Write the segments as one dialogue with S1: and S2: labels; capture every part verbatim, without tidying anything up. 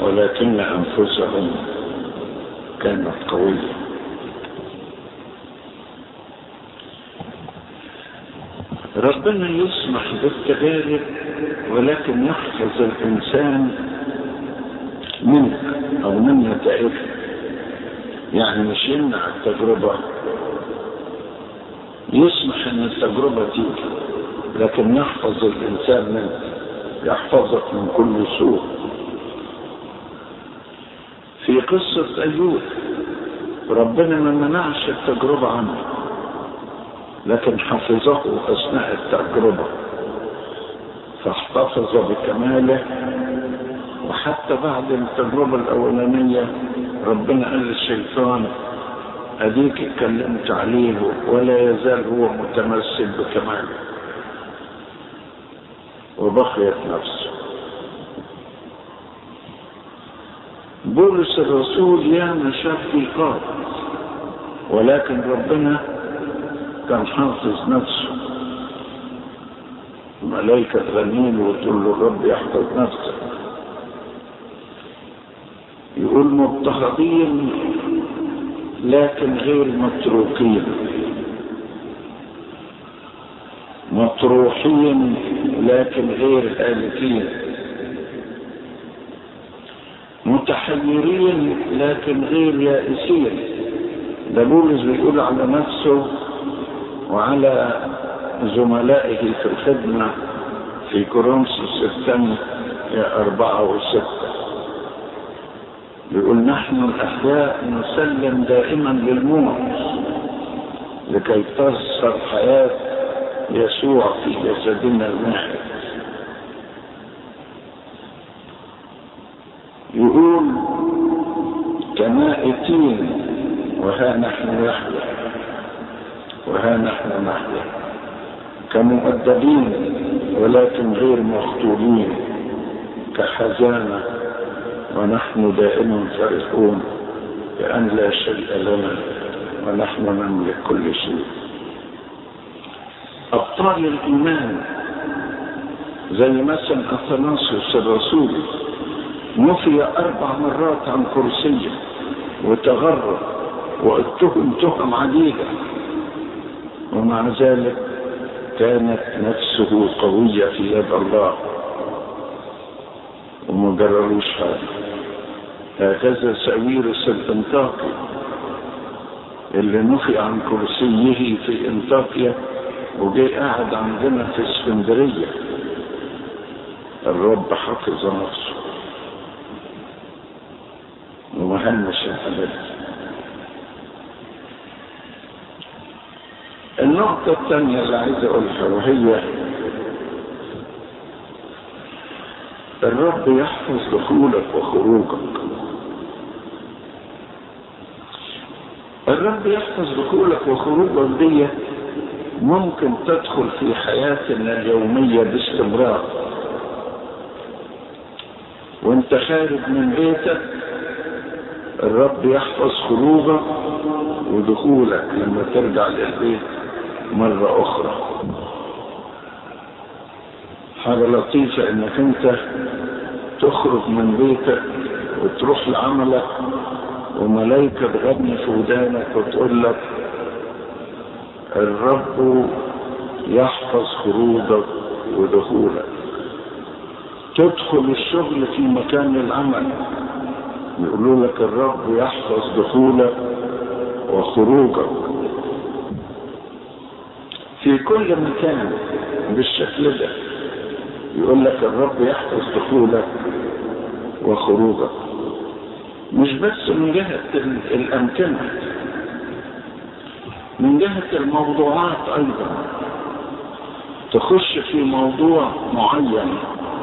S1: ولكن أنفسهم كانت قوية. ربنا يسمح بالتجارب ولكن يحفظ الإنسان منها أو من نتائجها. يعني مش يمنع التجربة، يسمح أن التجربة تيجي لكن يحفظ الإنسان منها، يحفظك من كل سوء. في قصة أيوب ربنا ما منعش التجربة عنه لكن حفظه أثناء التجربة، فاحتفظ بكماله. وحتى بعد التجربة الأولانية ربنا قال للشيطان أديك اتكلمت عليه ولا يزال هو متمسك بكماله، وبقيت نفسه. بولس الرسول ياما شاف ضيقات ولكن ربنا كان حافظ نفسه. الملائكة تغني له وتقول له الرب يحفظ نفسك. يقول مضطهدين لكن غير متروكين، مطروحين لكن غير هالكين، متحيرين لكن غير يائسين. ده بولس بيقول على نفسه وعلى زملائه في الخدمة في كورنثوس الثانية أربعة وستة، بيقول نحن الأحياء نسلم دائما للموت لكي تظهر حياة يسوع في جسدنا المائت. يقول كمائتين وها نحن نحيا، وها نحن نحيا، كمؤدبين ولكن غير مخطوبين، كحزانة ونحن دائما فرحون بأن لا شيء لنا ونحن نملك كل شيء. أبطال الإيمان زي مثلا أثناسيوس الرسول نفي أربع مرات عن كرسيه وتغرب واتهم تهم عديدة، ومع ذلك كانت نفسه قوية في يد الله وما جرالوش حاجة. هكذا ساويرس الانطاكي اللي نفي عن كرسيه في انطاكيا وجاي قاعد عندنا في اسكندرية، الرب حفظ نفسه ومهمش الحاجات. النقطة الثانية اللي عايز اقولها وهي الرب يحفظ دخولك وخروجك. الرب يحفظ دخولك وخروجك دي ممكن تدخل في حياتنا اليومية باستمرار. وانت خارج من بيتك الرب يحفظ خروجك ودخولك لما ترجع للبيت مرة أخرى. حاجة لطيفة انك انت تخرج من بيتك وتروح لعملك وملائكة تغني في ودانك وتقول لك الرب يحفظ خروجك ودخولك. تدخل الشغل في مكان العمل يقولوا لك الرب يحفظ دخولك وخروجك. في كل مكان بالشكل ده يقول لك الرب يحفظ دخولك وخروجك. مش بس من جهة الأمكنة، من جهة الموضوعات أيضا. تخش في موضوع معين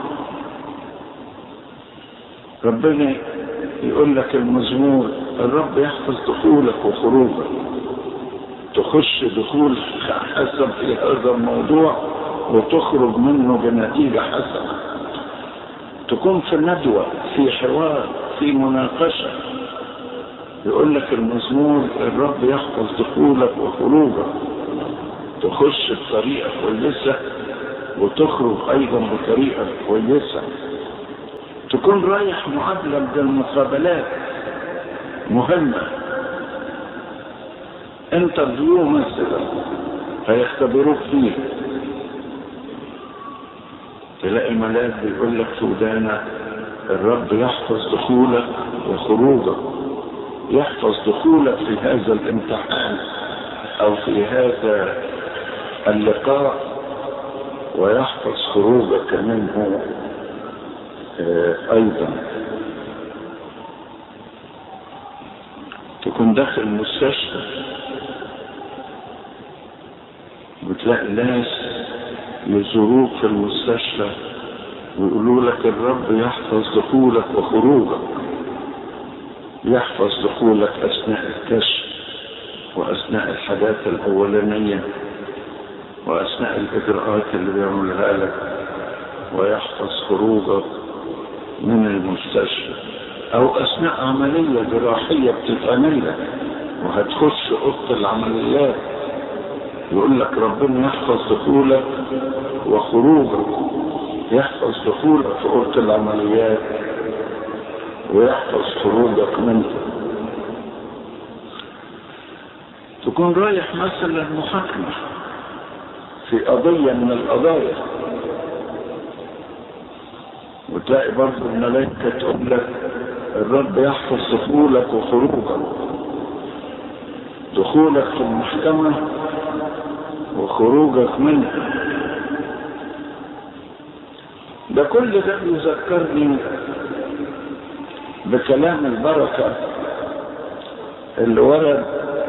S1: ربنا يقول لك المزمور الرب يحفظ دخولك وخروجك. تخش دخول حسب في هذا الموضوع وتخرج منه بنتيجة حسنة. تكون في ندوة، في حوار، في مناقشة، يقول لك المزمور الرب يحفظ دخولك وخروجك. تخش بطريقة كويسة وتخرج أيضا بطريقة كويسة. تكون رايح معادلة من المقابلات مهمة، انترفيو مثلا هيختبروك فيه، تلاقي الملاك بيقول لك في ودانك الرب يحفظ دخولك وخروجك، يحفظ دخولك في هذا الامتحان او في هذا اللقاء، ويحفظ خروجك منه ايضا. تكون داخل المستشفى وتلاقي الناس يزوروك في المستشفى ويقولوا لك الرب يحفظ دخولك وخروجك، يحفظ دخولك اثناء الكشف واثناء الحاجات الاولانيه واثناء الاجراءات اللي بيعملها لك، ويحفظ خروجك من المستشفى او اثناء عمليه جراحيه بتتعمل لك وهتخش اوضه العمليات، يقول لك ربنا يحفظ دخولك وخروجك، يحفظ دخولك في اوضه العمليات ويحفظ خروجك منها. تكون رايح مثلا محاكمه في قضيه من القضايا، وتلاقي برضه الملائكه تقول لك الرب يحفظ دخولك وخروجك، دخولك في المحكمه وخروجك منها. ده كل ده بيذكرني بكلام البركة اللي ورد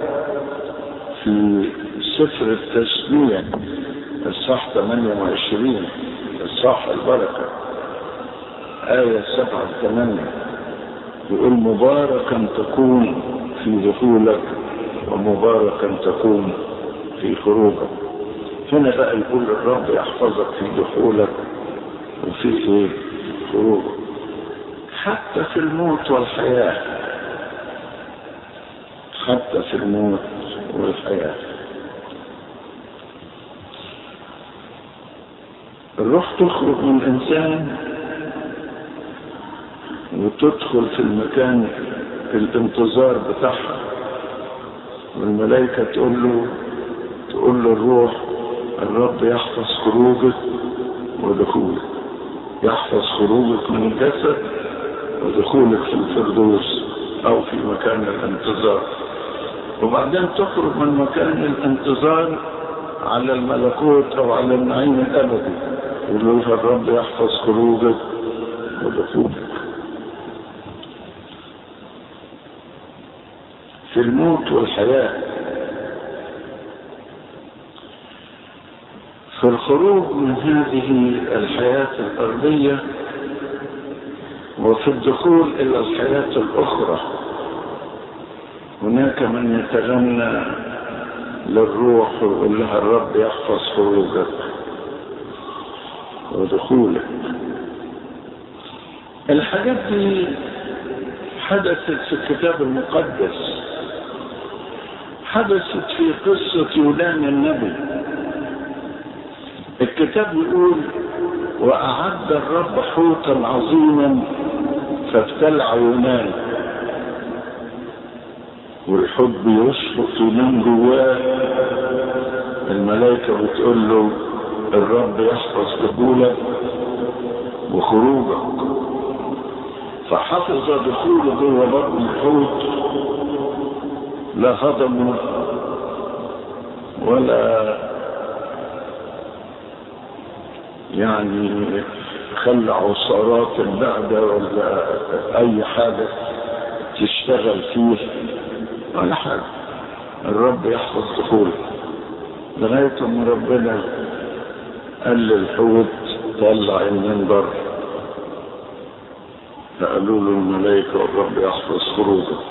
S1: في سفر التسبيح الصح ثمانية وعشرين، الصح البركة آية سبعة ثمانية، يقول مباركا تكون في دخولك ومباركا تكون في خروجك. هنا بقى يقول الرب يحفظك في دخولك وفي ايه خروجك، حتى في الموت والحياة، حتى في الموت والحياة. الروح تخرج من الإنسان وتدخل في المكان الانتظار بتاعها، والملائكة تقول له تقول له الروح الرب يحفظ خروجك ودخولك، يحفظ خروجك من الجسد ودخولك في الفردوس او في مكان الانتظار. وبعدين تخرج من مكان الانتظار على الملكوت او على النعيم الابدي، يقول لها الرب يحفظ خروجك ودخولك. في الموت والحياة، في الخروج من هذه الحياة الأرضية وفي الدخول إلى الحياة الأخرى، هناك من يتغنى للروح ويقول لها الرب يحفظ خروجك ودخولك. الحاجات دي حدثت في الكتاب المقدس، حدثت في قصة يونان النبي. الكتاب يقول وأعد الرب حوتا عظيما فابتلع يونان، والحب يشفق يونان جواه. الملائكة بتقول له الرب يحفظ دخولك وخروجك، فحفظ دخوله جوه بطن الحوت، لا هضم ولا يعني خلع عصارات المعدة ولا اي حاجة تشتغل فيه ولا حاجة. الرب يحفظ دخوله لغاية ما ربنا قال للحوت طلع المنبر، فقالوا له الملائكة والرب يحفظ خروجك.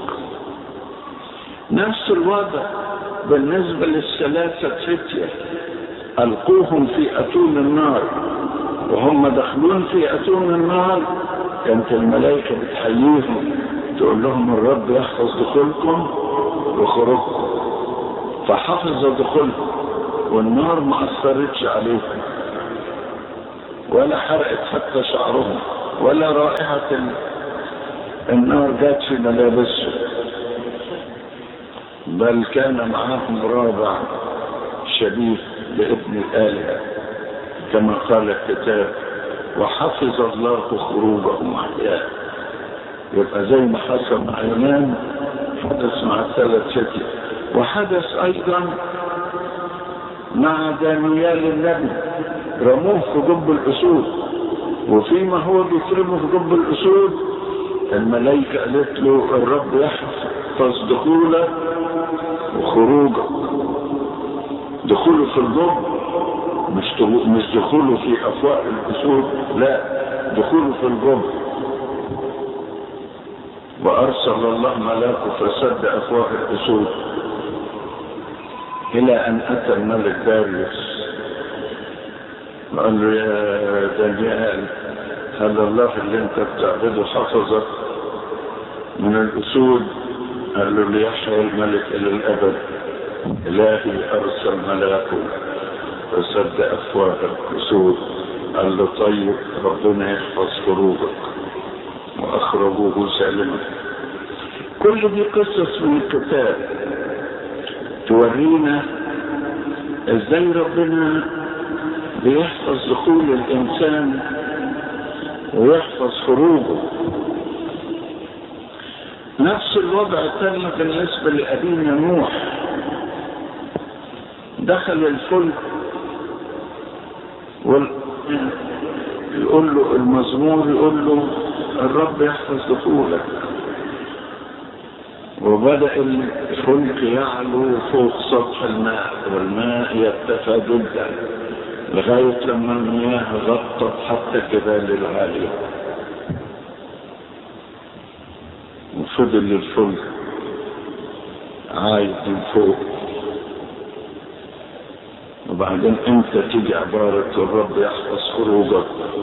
S1: نفس الوضع بالنسبة للثلاثة فتية، ألقوهم في أتون النار، وهم دخلون في أتون النار كانت الملائكة بتحييهم تقول لهم الرب يحفظ دخولكم وخروجكم، فحفظ دخولكم والنار ما أثرتش عليهم ولا حرقت حتى شعرهم ولا رائحة النار جات في ملابسهم، بل كان معهم رابع شبيه بابن الآلهة كما قال الكتاب: وحفظ الله خروجهم أحياء. يبقى زي ما حصل مع يونان حدث مع الثلاث فتية، وحدث أيضا مع دانيال النبي، رموه في جب الأسود، وفيما هو بيترمه في جب الأسود الملائكة قالت له: الرب يحفظ دخولك وخروجك. دخوله في الجب مش مش دخوله في أفواه الأسود، لا، دخوله في الجب. وأرسل الله ملاكه فسد أفواه الأسود، إلى أن أتى الملك داريوس وقال له: يا دانيال، هل الله اللي انت بتعبده حفظك من الأسود؟ قال له: ليحيى الملك إلى الأبد. إلهي أرسل ملاكه فسد أفواه الأسود. قال له: طيب، ربنا يحفظ خروجك. وأخرجوه سالما. كل دي قصص من الكتاب تورينا ازاي ربنا بيحفظ دخول الإنسان ويحفظ خروجه. نفس الوضع تم بالنسبة لأبينا نوح. دخل الفلك ويقول له المزمور، يقول له: الرب يحفظ دخولك. وبدأ الفلك يعلو فوق سطح الماء، والماء يرتفع جدا لغاية لما المياه غطت حتى الجبال العالية، وفضل الفلك عايد من فوق. وبعدين امتى تيجي عبارة الرب يحفظ خروجك؟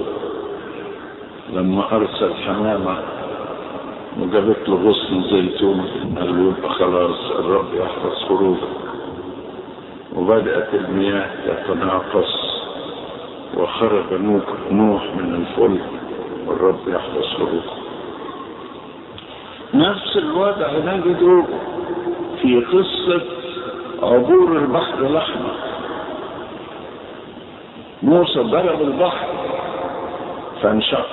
S1: لما ارسل حمامة وجابت له غصن زيتون، قال له: يبقى خلاص الرب يحفظ خروجك. وبدأت المياه تتناقص وخرج نوح من الفلك والرب يحفظ خروجه. نفس الوضع نجده في قصة عبور البحر الأحمر. موسى ضرب البحر فانشق،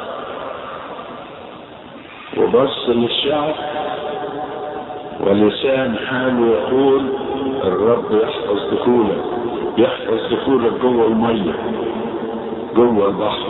S1: وبص للشعب ولسان حاله يقول: الرب يحفظ دخولك، يحفظ دخولك جوه المية، جوه البحر.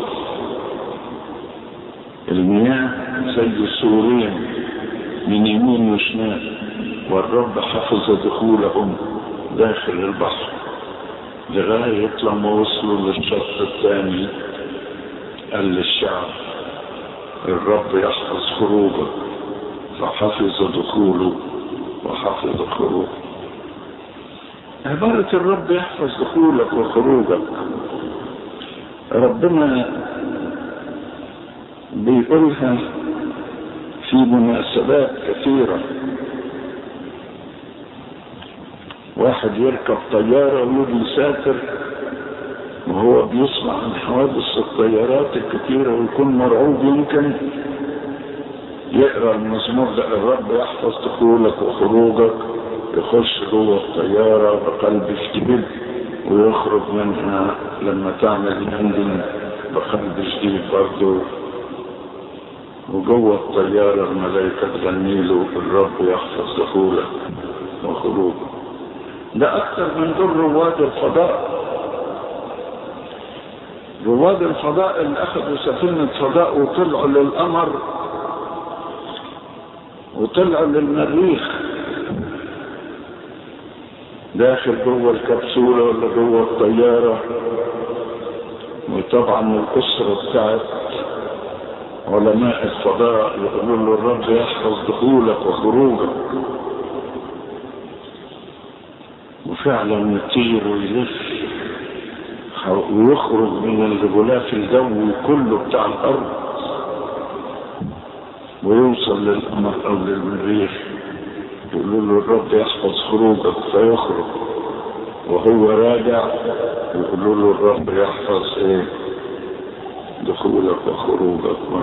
S1: المياه زي السورين من يمين وشمال، والرب حفظ دخولهم داخل البحر لغاية لما وصلوا للشط الثاني. قال للشعب: الرب يحفظ خروجه، فحفظ دخوله وحفظ خروجه. عبارة الرب يحفظ دخولك وخروجك ربنا بيقولها في مناسبات كثيرة. واحد يركب طيارة ويجي يسافر وهو بيسمع عن حوادث الطيارات الكثيرة ويكون مرعوب، يمكن يقرأ المزمور ده: الرب يحفظ دخولك وخروجك، يخش جوه الطيارة بقلب جديد ويخرج منها لما تعمل لاندنج بقلب جديد برضه. وجوه الطيارة الملائكة تغني له: الرب يحفظ دخولك وخروجك. ده أكثر من دول رواد الفضاء. رواد الفضاء اللي أخذوا سفينة فضاء وطلعوا للقمر وطلعوا للمريخ داخل جوه الكبسولة ولا جوه الطيارة. وطبعا الأسرة بتاعت علماء الفضاء يقولوا له: الرب يحفظ دخولك وخروجك. وفعلا يطير ويلف ويخرج من الغلاف الجوي كله بتاع الأرض ويوصل للقمر أو للمريخ. يقولوا له: الرب يحفظ خروجك، فيخرج. وهو راجع يقولوا له: الرب يحفظ ايه؟ دخولك وخروجك